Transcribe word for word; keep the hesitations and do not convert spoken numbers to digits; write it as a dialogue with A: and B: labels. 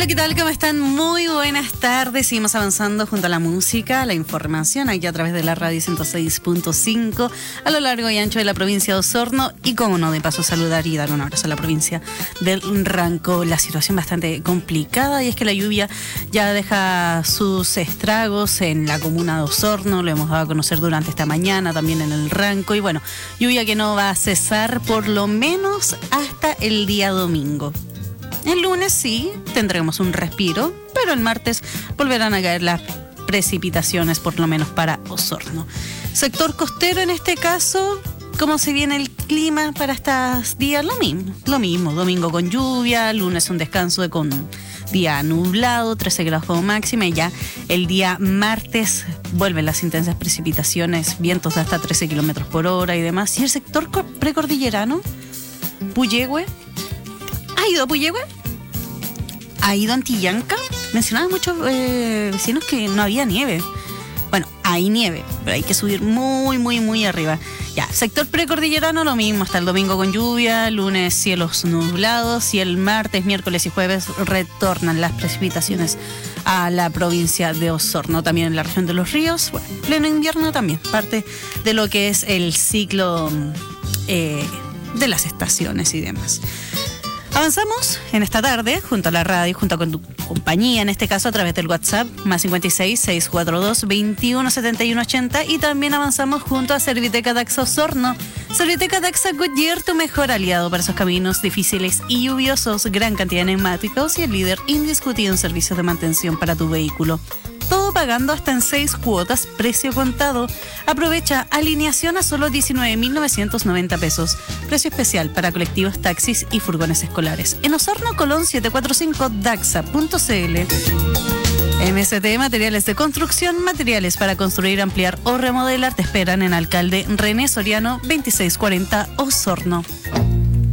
A: Hola, ¿qué tal? ¿Cómo están? Muy buenas tardes. Seguimos avanzando junto a la música, la información, aquí a través de la radio ciento seis punto cinco, a lo largo y ancho de la provincia de Osorno. Y como no, de paso saludar y dar un abrazo a la provincia del Ranco. La situación bastante complicada, y es que la lluvia ya deja sus estragos en la comuna de Osorno. Lo hemos dado a conocer durante esta mañana, también en el Ranco. Y bueno, lluvia que no va a cesar por lo menos hasta el día domingo. El lunes sí, tendremos un respiro, pero el martes volverán a caer las precipitaciones, por lo menos para Osorno. Sector costero en este caso, ¿cómo se viene el clima para estos días? Lo mismo, lo mismo, domingo con lluvia, lunes un descanso de con día nublado, trece grados como máxima, y ya el día martes vuelven las intensas precipitaciones, vientos de hasta trece kilómetros por hora y demás. Y el sector precordillerano, Puyehue, ¿ha ido a Puyehue? ¿Ha ido a Antillanca? Mencionaban muchos eh, vecinos que no había nieve. Bueno, hay nieve, pero hay que subir muy, muy, muy arriba. Ya, sector precordillerano lo mismo, hasta el domingo con lluvia, lunes cielos nublados, y el martes, miércoles y jueves retornan las precipitaciones a la provincia de Osorno. También en la región de Los Ríos, bueno, pleno invierno también, parte de lo que es el ciclo eh, de las estaciones y demás. Avanzamos en esta tarde junto a la radio, junto con tu compañía, en este caso a través del WhatsApp, más cincuenta y seis, seiscientos cuarenta y dos, veintiuno setenta y uno ochenta, y también avanzamos junto a Serviteca Daxa Osorno. Serviteca Daxa Goodyear, tu mejor aliado para esos caminos difíciles y lluviosos, gran cantidad de neumáticos y el líder indiscutido en servicios de mantención para tu vehículo. Todo pagando hasta en seis cuotas, precio contado. Aprovecha alineación a solo diecinueve mil novecientos noventa pesos. Precio especial para colectivos, taxis y furgones escolares. En Osorno, Colón setecientos cuarenta y cinco, daxa punto c l. M S T Materiales de Construcción, materiales para construir, ampliar o remodelar. Te esperan en Alcalde René Soriano, veintiséis cuarenta, Osorno.